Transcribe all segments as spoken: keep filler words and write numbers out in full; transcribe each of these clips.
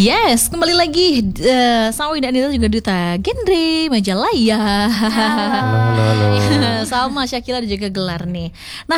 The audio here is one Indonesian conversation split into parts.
Yes, kembali lagi uh, sama Winda Anita juga Duta Genre Majalaya. Halo, halo, halo. Sama Syakila dan juga Gelar nih. Nah,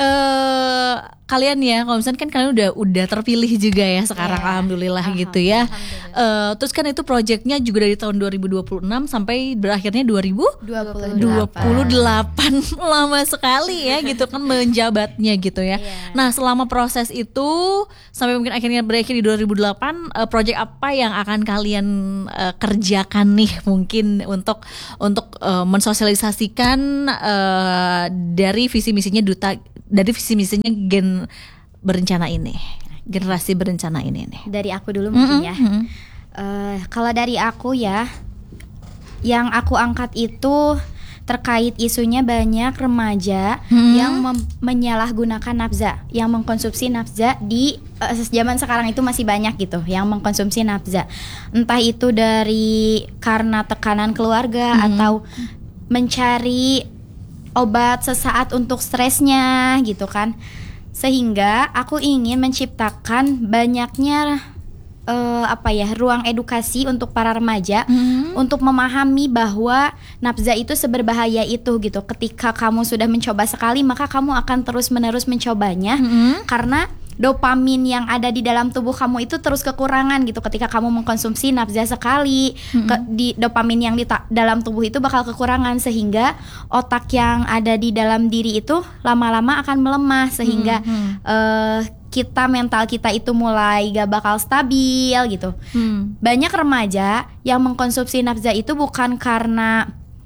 uh, kalian ya, kalau misalnya kan kalian udah udah terpilih juga ya sekarang, yeah. Alhamdulillah, Alhamdulillah gitu ya. Uh, terus kan itu proyeknya juga dari tahun dua ribu dua puluh enam sampai berakhirnya dua ribu dua puluh delapan. Lama sekali ya gitu kan menjabatnya gitu ya. Yeah. Nah, selama proses itu sampai mungkin akhirnya berakhir di dua ribu delapan, uh, proyek apa yang akan kalian uh, kerjakan nih mungkin untuk untuk uh, mensosialisasikan uh, dari visi misinya Duta, dari visi misinya Gen Berencana ini, generasi berencana ini nih. Dari aku dulu mungkin ya. Mm-hmm. Uh, kalau dari aku ya, yang aku angkat itu terkait isunya banyak remaja hmm. yang mem- menyalahgunakan nafza, yang mengkonsumsi nafza di uh, zaman sekarang itu masih banyak gitu, yang mengkonsumsi nafza. Entah itu dari karena tekanan keluarga hmm. atau mencari obat sesaat untuk stresnya gitu kan. Sehingga aku ingin menciptakan banyaknya Uh, apa ya ruang edukasi untuk para remaja mm-hmm. untuk memahami bahwa nafza itu seberbahaya itu gitu. Ketika kamu sudah mencoba sekali, maka kamu akan terus menerus mencobanya mm-hmm. karena dopamin yang ada di dalam tubuh kamu itu terus kekurangan gitu. Ketika kamu mengkonsumsi nafza sekali, mm-hmm. ke, di dopamin yang di ta- dalam tubuh itu bakal kekurangan, sehingga otak yang ada di dalam diri itu lama-lama akan melemah, sehingga mm-hmm. uh, kita mental kita itu mulai gak bakal stabil gitu. Hmm. Banyak remaja yang mengkonsumsi nafza itu bukan karena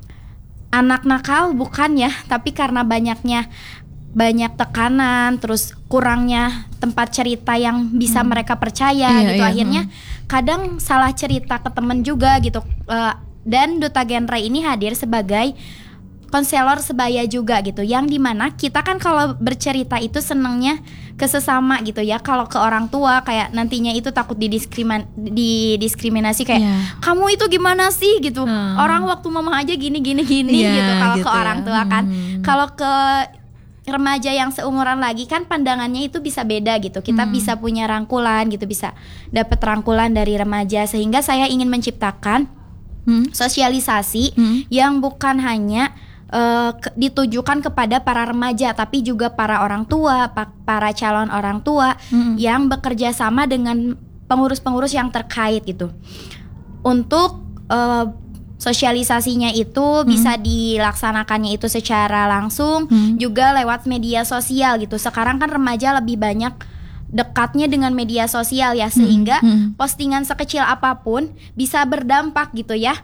anak nakal, bukan ya, tapi karena banyaknya banyak tekanan, terus kurangnya tempat cerita yang bisa hmm. mereka percaya iya, gitu. Iya, akhirnya hmm. kadang salah cerita ke temen juga gitu. Uh, dan Duta Genre ini hadir sebagai konselor sebaya juga gitu, yang dimana kita kan kalau bercerita itu senengnya ke sesama gitu ya. Kalau ke orang tua kayak nantinya itu takut didiskrimin didiskriminasi kayak yeah. kamu itu gimana sih gitu, hmm. orang waktu mama aja gini gini gini yeah, gitu. Kalau gitu ke ya. Orang tua kan hmm. kalau ke remaja yang seumuran lagi kan pandangannya itu bisa beda gitu. Kita hmm. bisa punya rangkulan gitu, bisa dapat rangkulan dari remaja. Sehingga saya ingin menciptakan hmm. sosialisasi hmm. yang bukan hanya Uh, ke, ditujukan kepada para remaja, tapi juga para orang tua, pa, para calon orang tua mm-hmm. yang bekerja sama dengan pengurus-pengurus yang terkait gitu. Untuk uh, sosialisasinya itu mm-hmm. bisa dilaksanakannya itu secara langsung, mm-hmm. juga lewat media sosial gitu. Sekarang kan remaja lebih banyak dekatnya dengan media sosial ya, sehingga mm-hmm. postingan sekecil apapun bisa berdampak gitu ya.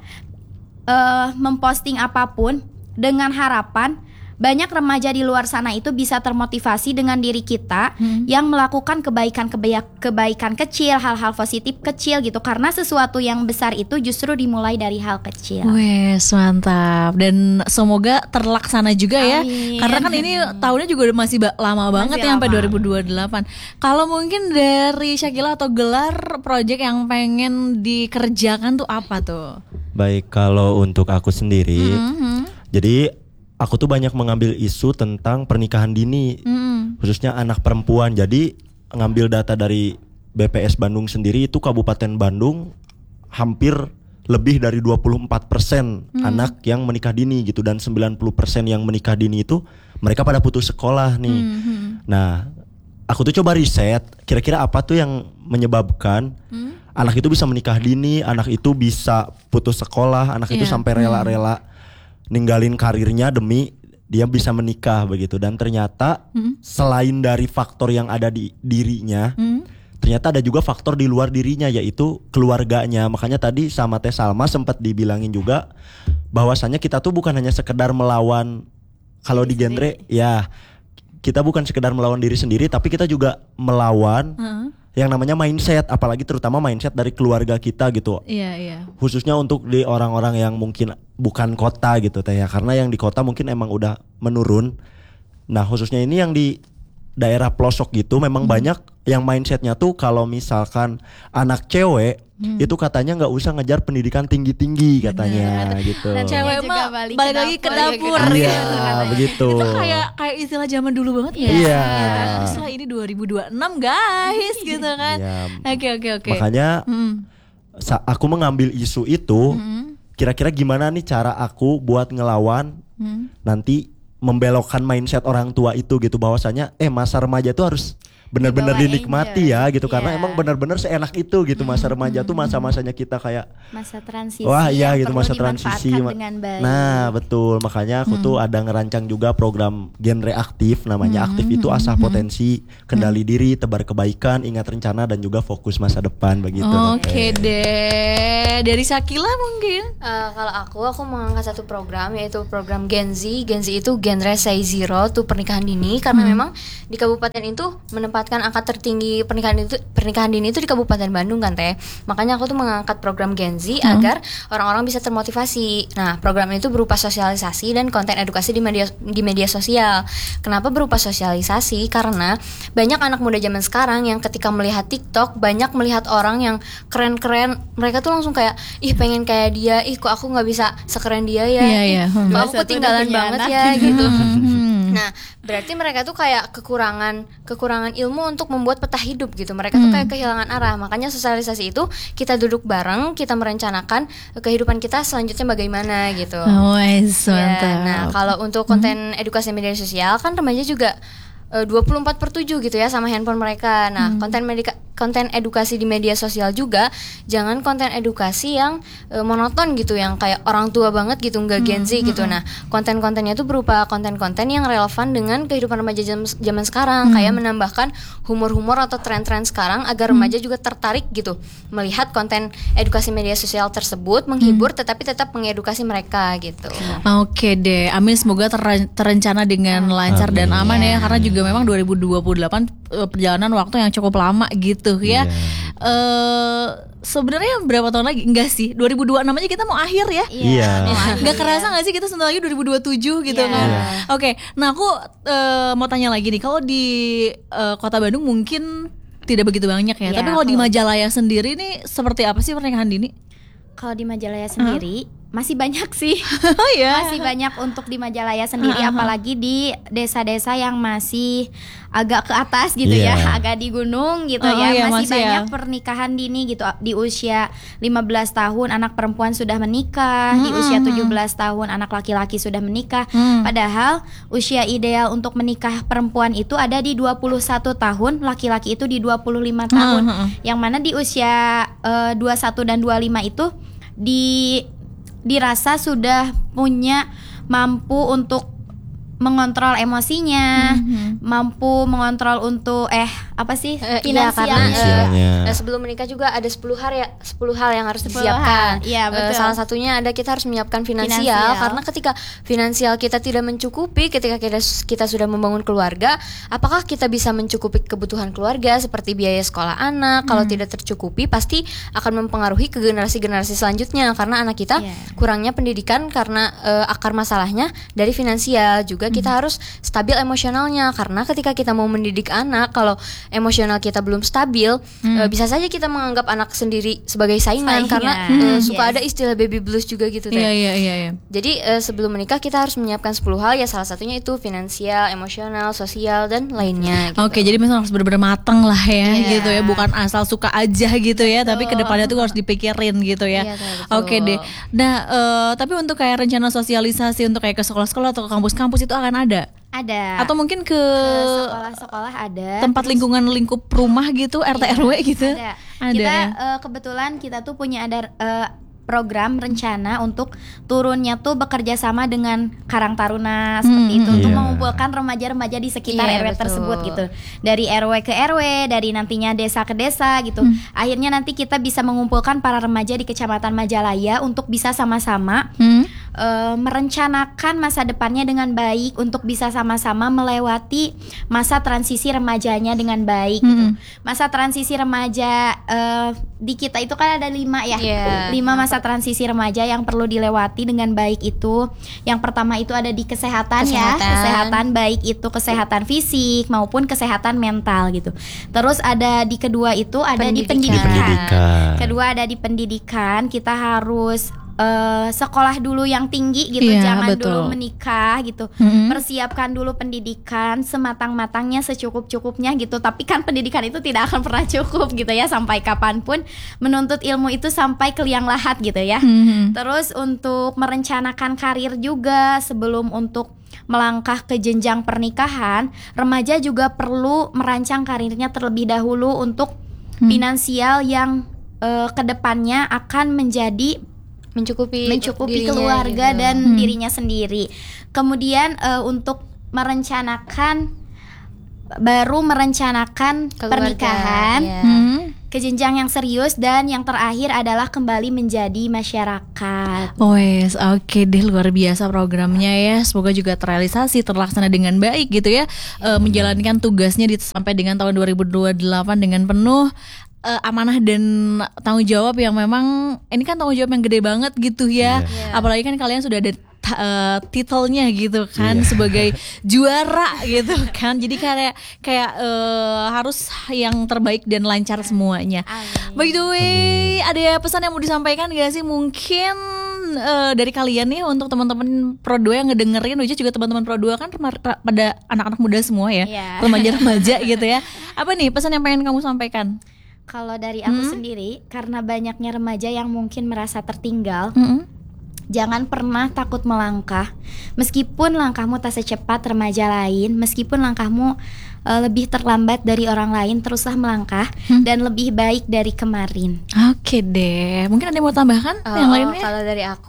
Uh, memposting apapun dengan harapan banyak remaja di luar sana itu bisa termotivasi dengan diri kita hmm. yang melakukan kebaikan-kebaikan kecil, hal-hal positif kecil gitu. Karena sesuatu yang besar itu justru dimulai dari hal kecil. Wes, mantap. Dan semoga terlaksana juga ya. Amin. Karena kan ini tahunnya juga masih ba- lama banget masih ya, sampai dua ribu dua puluh delapan. Kalau mungkin dari Syakila atau Gelar, proyek yang pengen dikerjakan tuh apa tuh? Baik, kalau untuk aku sendiri mm-hmm. jadi aku tuh banyak mengambil isu tentang pernikahan dini, mm. khususnya anak perempuan. Jadi ngambil data dari B P S Bandung sendiri, itu Kabupaten Bandung hampir lebih dari dua puluh empat persen mm. anak yang menikah dini gitu. Dan sembilan puluh persen yang menikah dini itu mereka pada putus sekolah nih. Mm-hmm. Nah, aku tuh coba riset kira-kira apa tuh yang menyebabkan mm. anak itu bisa menikah dini, anak itu bisa putus sekolah, anak yeah. itu sampai rela-rela mm. ninggalin karirnya demi dia bisa menikah begitu. Dan ternyata hmm. selain dari faktor yang ada di dirinya, hmm. ternyata ada juga faktor di luar dirinya, yaitu keluarganya. Makanya tadi sama Teh Salma sempat dibilangin juga bahwasannya kita tuh bukan hanya sekedar melawan, kalau di genre ya kita bukan sekedar melawan diri sendiri, tapi kita juga melawan hmm. yang namanya mindset, apalagi terutama mindset dari keluarga kita gitu. Iya, iya. Khususnya untuk di orang-orang yang mungkin bukan kota gitu Teh ya, karena yang di kota mungkin emang udah menurun. Nah, khususnya ini yang di daerah pelosok gitu memang hmm. banyak yang mindsetnya tuh kalau misalkan anak cewek hmm. itu katanya nggak usah ngejar pendidikan tinggi-tinggi katanya gitu. Dan cewek mah balik, balik lagi ke dapur. Iya, begitu. Itu kayak kayak istilah zaman dulu banget ya. Iya. Ya, setelah ini dua ribu dua puluh enam guys gitu kan. Oke oke oke. Makanya hmm. aku mengambil isu itu, hmm. kira-kira gimana nih cara aku buat ngelawan hmm. nanti membelokkan mindset orang tua itu gitu, bahwasanya eh masa remaja tuh harus benar-benar dinikmati ya gitu, yeah. karena emang benar-benar seenak itu gitu. Masa remaja tuh masa-masanya kita kayak masa transisi. Wah iya gitu, masa transisi. Dengan baik. Nah betul, makanya aku hmm. tuh ada ngerancang juga program genre aktif namanya. hmm. Aktif itu asah potensi, kendali hmm. diri, tebar kebaikan, ingat rencana dan juga fokus masa depan begitu. Oke okay deh, dari Sakila mungkin. Uh, kalau aku, aku mengangkat satu program yaitu program Gen Z. Gen Z itu genre Say Zero tuh pernikahan dini, karena hmm. memang di kabupaten itu menempatkan angka tertinggi pernikahan itu pernikahan dini itu di Kabupaten Bandung kan Teh. Makanya aku tuh mengangkat program Gen Z hmm. agar orang-orang bisa termotivasi. Nah, program itu berupa sosialisasi dan konten edukasi di media di media sosial. Kenapa berupa sosialisasi? Karena banyak anak muda zaman sekarang yang ketika melihat TikTok, banyak melihat orang yang keren-keren, mereka tuh langsung kayak, ih pengen kayak dia, ih kok aku nggak bisa sekeren dia ya, yeah, ih, yeah. hmm. kok aku ketinggalan banget anak. Ya gitu. Nah, berarti mereka tuh kayak kekurangan kekurangan ilmu untuk membuat peta hidup gitu. Mereka hmm. tuh kayak kehilangan arah. Makanya sosialisasi itu kita duduk bareng, kita merencanakan kehidupan kita selanjutnya bagaimana gitu. Oh, ya, nah, kalau untuk konten hmm. edukasi media sosial kan remaja juga uh, dua puluh empat per tujuh gitu ya sama handphone mereka. Nah, hmm. konten medika konten edukasi di media sosial juga jangan konten edukasi yang e, monoton gitu, yang kayak orang tua banget gitu, nggak Gen Z hmm, gitu. Hmm. Nah, konten-kontennya itu berupa konten-konten yang relevan dengan kehidupan remaja zaman sekarang, hmm. kayak menambahkan humor-humor atau tren-tren sekarang agar remaja hmm. juga tertarik gitu melihat konten edukasi media sosial tersebut, menghibur hmm. tetapi tetap mengedukasi mereka gitu. Oke deh, amin, semoga ter- terencana dengan hmm. lancar amin. Dan aman ya, karena juga memang dua ribu dua puluh delapan perjalanan waktu yang cukup lama gitu ya. Yeah. Uh, sebenarnya berapa tahun lagi? Enggak sih, dua ribu dua puluh enam aja kita mau akhir ya. Iya. Yeah. Enggak kerasa enggak sih kita sebentar lagi dua ribu dua puluh tujuh gitu yeah. kan. Yeah. Oke, okay, nah aku uh, mau tanya lagi nih, kalau di uh, Kota Bandung mungkin tidak begitu banyak ya. Yeah, tapi kalau di Majalaya sendiri nih seperti apa sih pernikahan dini? Kalau di Majalaya sendiri uh-huh. masih banyak sih. Oh ya. Masih banyak untuk di Majalaya sendiri, uh-huh. apalagi di desa-desa yang masih agak ke atas gitu yeah. ya, agak di gunung gitu oh, ya. Iya, masih, masih banyak ya. Pernikahan dini gitu. Di usia lima belas tahun anak perempuan sudah menikah, hmm, di usia tujuh belas tahun anak laki-laki sudah menikah. Hmm. Padahal usia ideal untuk menikah perempuan itu ada di dua puluh satu tahun, laki-laki itu di dua puluh lima tahun. Hmm. Yang mana di usia uh, dua puluh satu dan dua puluh lima itu di dirasa sudah punya mampu untuk mengontrol emosinya, mm-hmm. mampu mengontrol untuk eh apa sih uh, finansialnya. Ya, uh, sebelum menikah juga ada sepuluh hal ya, sepuluh hal yang harus disiapkan. Ya, betul. Uh, salah satunya ada kita harus menyiapkan finansial, finansial karena ketika finansial kita tidak mencukupi, ketika kita kita sudah membangun keluarga, apakah kita bisa mencukupi kebutuhan keluarga seperti biaya sekolah anak? Hmm. Kalau tidak tercukupi pasti akan mempengaruhi ke generasi-generasi selanjutnya, karena anak kita yeah. kurangnya pendidikan karena uh, akar masalahnya dari finansial. Juga kita hmm. harus stabil emosionalnya, karena ketika kita mau mendidik anak, kalau emosional kita belum stabil, hmm. uh, bisa saja kita menganggap anak sendiri sebagai saingan. Saingan. Karena hmm. uh, suka yes. ada istilah baby blues juga gitu. Iya iya iya. Jadi uh, sebelum menikah kita harus menyiapkan sepuluh hal ya, salah satunya itu finansial, emosional, sosial dan lainnya. Gitu. Oke, jadi memang harus benar-benar matang lah ya, yeah. gitu ya, bukan asal suka aja gitu ya, betul. Tapi kedepannya tuh harus dipikirin gitu ya. Yeah, Oke deh. Nah, uh, tapi untuk kayak rencana sosialisasi untuk kayak ke sekolah-sekolah atau ke kampus-kampus itu akan ada? Ada. Atau mungkin ke, ke sekolah-sekolah ada. Tempat terus, lingkungan lingkup rumah gitu, R T iya, R W gitu. Ada. Ada. Kita uh, kebetulan kita tuh punya ada uh, program rencana untuk turunnya tuh bekerja sama dengan Karang Taruna seperti hmm, itu yeah. untuk mengumpulkan remaja-remaja di sekitar yeah, R W betul. Tersebut gitu. Dari R W ke R W, dari nantinya desa ke desa gitu. Hmm. Akhirnya nanti kita bisa mengumpulkan para remaja di Kecamatan Majalaya untuk bisa sama-sama hmm. uh, merencanakan masa depannya dengan baik untuk bisa sama-sama melewati masa transisi remajanya dengan baik gitu. Masa transisi remaja uh, di kita itu kan ada lima ya, Yeah. lima masa transisi remaja yang perlu dilewati dengan baik itu. Yang pertama itu ada di kesehatan, ya, Kesehatan. kesehatan baik itu kesehatan fisik maupun kesehatan mental gitu. Terus ada di kedua itu ada di Pendidikan. pendidikan. Di pendidikan. Kedua ada di pendidikan, kita harus uh, sekolah dulu yang tinggi gitu, Iya, jangan betul. dulu menikah gitu. Mm-mm. Persiapkan dulu pendidikan sematang-matangnya, secukup-cukupnya gitu. Tapi kan pendidikan itu tidak akan pernah cukup gitu ya, sampai kapanpun menuntut ilmu itu sampai ke liang lahat gitu ya. Mhm. Terus untuk merencanakan karir juga sebelum untuk melangkah ke jenjang pernikahan, remaja juga perlu merancang karirnya terlebih dahulu untuk finansial yang uh, kedepannya akan menjadi mencukupi mencukupi dirinya keluarga gitu. dan dirinya sendiri. Kemudian uh, untuk merencanakan baru merencanakan Keluarga, pernikahan ya. Hmm. ke jenjang yang serius, dan yang terakhir adalah kembali menjadi masyarakat. Wes, oke deh, luar biasa programnya ya. Semoga juga terrealisasi, terlaksana dengan baik gitu ya. E, menjalankan tugasnya di, sampai dengan tahun dua ribu dua puluh delapan dengan penuh e, amanah dan tanggung jawab yang memang ini kan tanggung jawab yang gede banget gitu ya. Iya. Apalagi kan kalian sudah ada ta- eh, titelnya gitu kan, Iya. sebagai juara gitu kan. Jadi kayak kayak eh, harus yang terbaik dan lancar semuanya. Amin. By the way, ada pesan yang mau disampaikan gak sih mungkin eh, dari kalian nih untuk teman-teman Pro dua yang ngedengerin, which is juga teman-teman Pro dua kan remar- pada anak-anak muda semua ya, Iya. remaja-remaja gitu ya. Apa nih pesan yang pengen kamu sampaikan? Kalau dari aku Hmm? sendiri, karena banyaknya remaja yang mungkin merasa tertinggal, Mm-mm. jangan pernah takut melangkah. Meskipun langkahmu tak secepat remaja lain, meskipun langkahmu uh, lebih terlambat dari orang lain, teruslah melangkah dan lebih baik dari kemarin. Oke deh, mungkin ada yang mau tambahkan Oh, yang lainnya? kalau dari aku,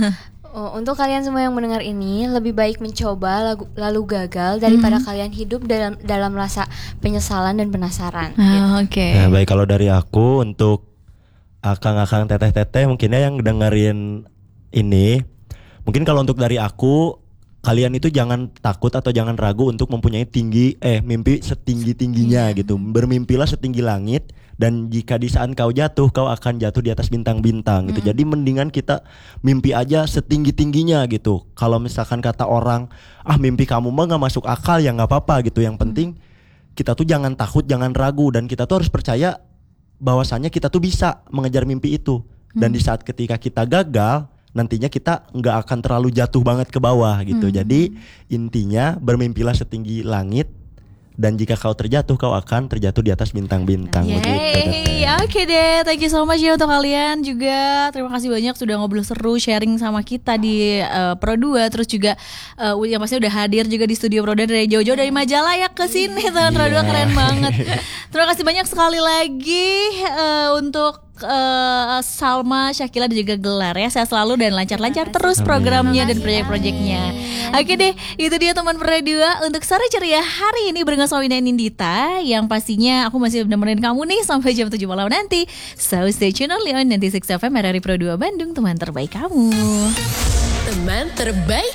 oh, untuk kalian semua yang mendengar ini, lebih baik mencoba lagu- lalu gagal daripada kalian hidup dalam dalam rasa penyesalan dan penasaran. Ah, Oke. Nah, baik, kalau dari aku untuk akang-akang teteh-teteh mungkinnya yang dengerin ini, mungkin kalau untuk dari aku, kalian itu jangan takut atau jangan ragu untuk mempunyai tinggi eh mimpi setinggi-tingginya gitu. Bermimpilah setinggi langit, dan jika di saat kau jatuh, kau akan jatuh di atas bintang-bintang gitu. Jadi mendingan kita mimpi aja setinggi-tingginya gitu. Kalau misalkan kata orang, ah mimpi kamu mah gak masuk akal, ya gak apa-apa gitu. Yang penting kita tuh jangan takut, jangan ragu, dan kita tuh harus percaya bahwasannya kita tuh bisa mengejar mimpi itu. Dan di saat ketika kita gagal, nantinya kita nggak akan terlalu jatuh banget ke bawah gitu. Jadi intinya bermimpilah setinggi langit, dan jika kau terjatuh, kau akan terjatuh di atas bintang-bintang begitu. Yeay, Teteh. oke deh, thank you so much ya untuk kalian juga. Terima kasih banyak sudah ngobrol seru, sharing sama kita di uh, Pro dua. Terus juga uh, yang pasti udah hadir juga di studio Pro dua dari jauh-jauh dari Majalah ya ke sini. Teman Pro dua keren banget. Terima kasih banyak sekali lagi uh, untuk uh, Salma, Syakila dan juga Gelar ya. Sehat selalu dan lancar-lancar terus programnya dan proyek-proyeknya. Oke deh, itu dia teman Pro dua untuk sore ceria hari ini bareng sama Wina Nindita, yang pastinya aku masih nemenin kamu nih sampai jam tujuh malam nanti. So stay tune only on sembilan puluh enam F M R R I Pro dua Bandung, teman terbaik kamu. Teman terbaik